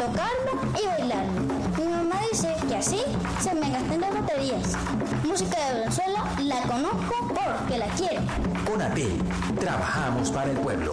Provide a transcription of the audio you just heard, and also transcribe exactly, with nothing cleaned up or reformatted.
tocarlo y bailarlo. Mi mamá dice que así se me gastan las baterías. Música de Venezuela la conozco porque la quiero. Conatel, trabajamos para el pueblo.